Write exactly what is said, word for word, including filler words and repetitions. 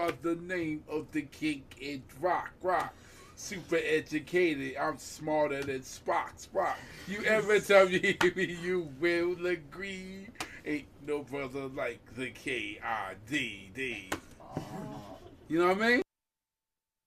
by the name of the King in Rock Rock. Super educated, I'm smarter than Spock Spock. You ever tell me you will agree? Ain't no brother like the K I D D. You know what I mean?